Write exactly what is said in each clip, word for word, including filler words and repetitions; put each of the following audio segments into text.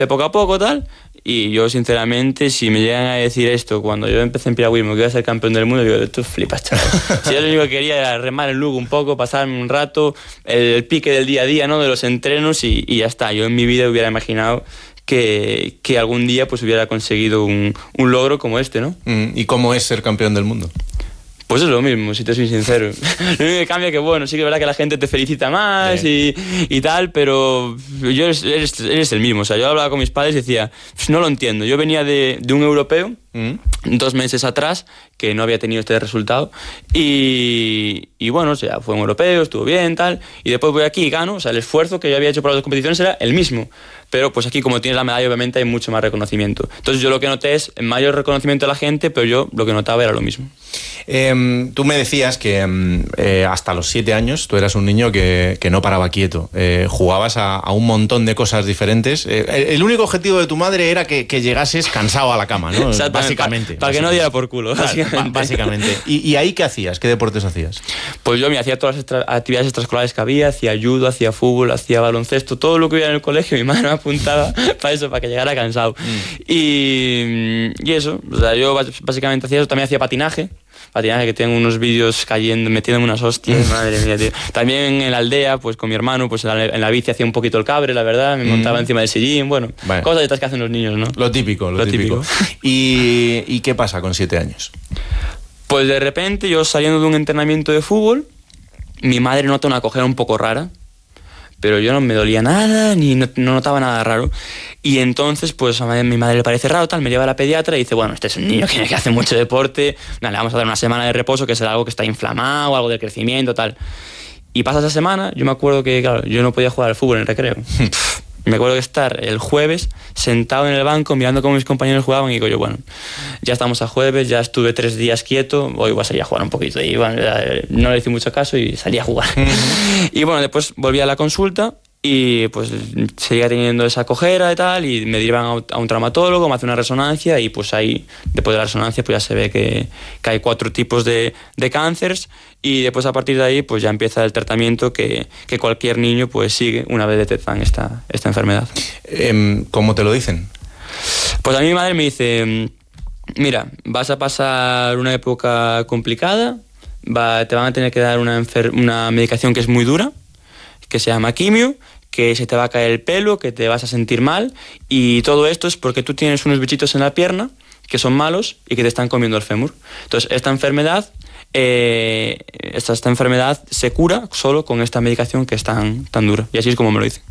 de poco a poco, tal. Y yo, sinceramente, si me llegan a decir esto cuando yo empecé en piragüismo, que iba a ser campeón del mundo, digo, tú flipas, chaval. Si yo lo único que quería era remar en Lugo un poco, pasarme un rato, el, el pique del día a día, ¿no? De los entrenos y, y ya está. Yo en mi vida hubiera imaginado que, que algún día pues hubiera conseguido un, un logro como este, ¿no? Mm, ¿y cómo es ser campeón del mundo? Pues es lo mismo, si te soy sincero. Lo único que cambia es que, bueno, sí que es verdad que la gente te felicita más y, y tal, pero yo eres, eres, eres el mismo. O sea, yo hablaba con mis padres y decía, pues no lo entiendo. Yo venía de, de un europeo, ¿Mm? dos meses atrás, que no había tenido este resultado. Y, y bueno, o sea, fue un europeo, estuvo bien, tal. Y después voy aquí y gano. O sea, el esfuerzo que yo había hecho para las dos competiciones era el mismo. Pero pues aquí, como tienes la medalla, obviamente hay mucho más reconocimiento. Entonces yo lo que noté es mayor reconocimiento de la gente, pero yo lo que notaba era lo mismo. Eh, tú me decías que eh, hasta los siete años tú eras un niño que, que no paraba quieto. Eh, jugabas a, a un montón de cosas diferentes. Eh, el, el único objetivo de tu madre era que, que llegases cansado a la cama, ¿no? Básicamente. Para pa que no diera por culo, básicamente. Claro, básicamente. ¿Y, ¿Y ahí qué hacías? ¿Qué deportes hacías? Pues yo me hacía todas las extra, actividades extraescolares que había, hacía judo, hacía fútbol, hacía baloncesto, todo lo que hubiera en el colegio, mi madre me apuntaba para eso, para que llegara cansado. Mm. Y, y eso, o sea, yo básicamente hacía eso, también hacía patinaje. Patinaje, que tengo unos vídeos cayendo, metiéndome unas hostias, madre mía, tío. También en la aldea, pues con mi hermano, pues en la, en la bici hacía un poquito el cabre, la verdad, me montaba mm. encima del sillín, bueno, bueno, cosas de estas que hacen los niños, ¿no? Lo típico, lo, lo típico. típico. ¿Y, ¿Y qué pasa con siete años? Pues de repente, yo saliendo de un entrenamiento de fútbol, mi madre nota una cojera un poco rara, pero yo no me dolía nada, ni no, no notaba nada raro. Y entonces, pues a mi madre le parece raro, tal, me lleva a la pediatra y dice, bueno, este es un niño que, que hace mucho deporte, nada, le vamos a dar una semana de reposo, que será algo que está inflamado, algo del crecimiento, tal. Y pasa esa semana, yo me acuerdo que, claro, yo no podía jugar al fútbol en el recreo. Me acuerdo de estar el jueves sentado en el banco mirando cómo mis compañeros jugaban y digo yo, bueno, ya estamos a jueves, ya estuve tres días quieto, hoy voy a salir a jugar un poquito. Y bueno, no le hice mucho caso y salí a jugar. Uh-huh. Y bueno, después volví a la consulta y pues seguía teniendo esa cojera y tal, y me derivan a un traumatólogo, me hace una resonancia y pues ahí, después de la resonancia, pues ya se ve que, que hay cuatro tipos de, de cánceres, y después a partir de ahí pues ya empieza el tratamiento que, que cualquier niño pues sigue una vez detectan esta, esta enfermedad. ¿Cómo te lo dicen? Pues a mí mi madre me dice, mira, vas a pasar una época complicada, va, te van a tener que dar una, enfer- una medicación que es muy dura, que se llama quimio, que se te va a caer el pelo, que te vas a sentir mal, y todo esto es porque tú tienes unos bichitos en la pierna que son malos y que te están comiendo el fémur. Entonces, esta enfermedad, eh, esta, esta enfermedad se cura solo con esta medicación que es tan, tan dura. Y así es como me lo dicen.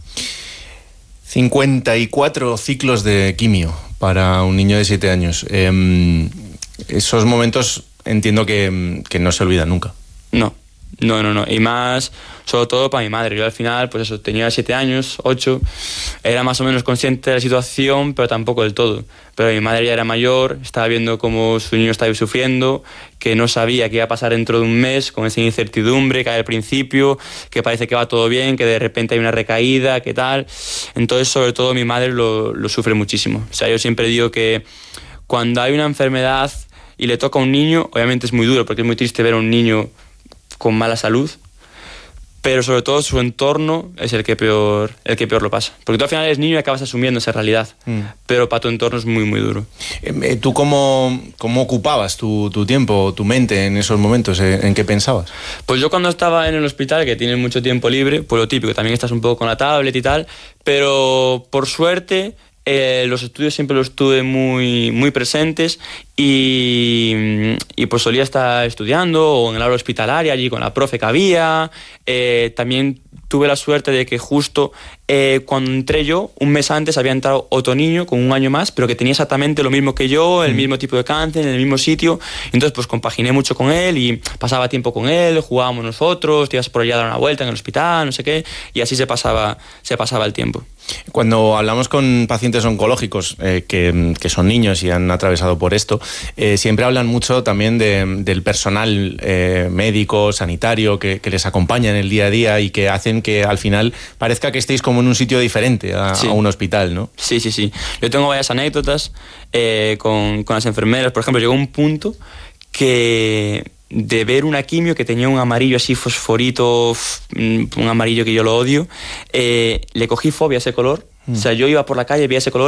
cincuenta y cuatro ciclos de quimio para un niño de siete años. Eh, esos momentos entiendo que, que no se olvidan nunca. No. No, no, no. Y más, sobre todo para mi madre. Yo al final, pues eso, tenía siete años, ocho, era más o menos consciente de la situación, pero tampoco del todo. Pero mi madre ya era mayor, estaba viendo cómo su niño estaba sufriendo, que no sabía qué iba a pasar dentro de un mes, con esa incertidumbre que hay al principio, que parece que va todo bien, que de repente hay una recaída, que tal. Entonces, sobre todo, mi madre lo, lo sufre muchísimo. O sea, yo siempre digo que cuando hay una enfermedad y le toca a un niño, obviamente es muy duro, porque es muy triste ver a un niño con mala salud, pero sobre todo su entorno es el que peor, el que peor lo pasa. Porque tú al final eres niño y acabas asumiendo esa realidad, mm. pero para tu entorno es muy, muy duro. ¿Tú cómo, cómo ocupabas tu, tu tiempo, tu mente en esos momentos? ¿En qué pensabas? Pues yo cuando estaba en el hospital, que tienes mucho tiempo libre, pues lo típico, también estás un poco con la tablet y tal, pero por suerte Eh, los estudios siempre los tuve muy, muy presentes y, y pues solía estar estudiando o en el aula hospitalaria allí con la profe que había. Eh, también tuve la suerte de que justo eh, cuando entré yo, un mes antes había entrado otro niño con un año más, pero que tenía exactamente lo mismo que yo, el mm. mismo tipo de cáncer, en el mismo sitio. Entonces pues compaginé mucho con él y pasaba tiempo con él, jugábamos nosotros, te ibas por allá a dar una vuelta en el hospital, no sé qué, y así se pasaba, se pasaba el tiempo. Cuando hablamos con pacientes oncológicos eh, que, que son niños y han atravesado por esto, eh, siempre hablan mucho también de, del personal eh, médico, sanitario, que, que les acompaña en el día a día y que hacen que al final parezca que estéis como en un sitio diferente a, sí. a un hospital, ¿no? Sí, sí, sí. Yo tengo varias anécdotas eh, con, con las enfermeras. Por ejemplo, llegó un punto que de ver una quimio que tenía un amarillo así fosforito, un amarillo que yo lo odio, eh, le cogí fobia a ese color. Mm. O sea, yo iba por la calle, veía ese color